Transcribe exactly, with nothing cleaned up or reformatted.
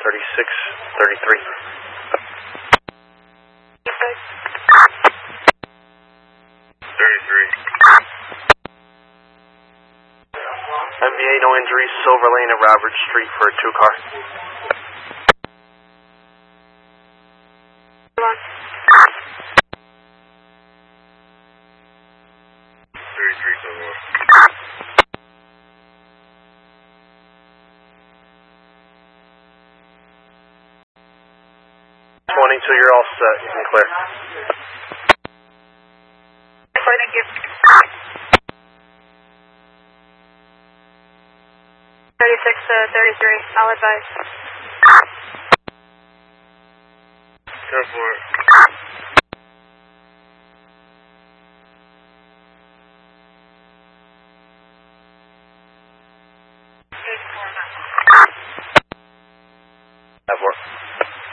thirty-six, thirty-three. thirty-three. M V A, no injuries, Silver Lane at Robert Street for a two car. thirty-three, Silver Lane. twenty-two, you're all set. You can clear. Thank you. thirty-six to thirty-three, I'll advise. Go for it. Have work.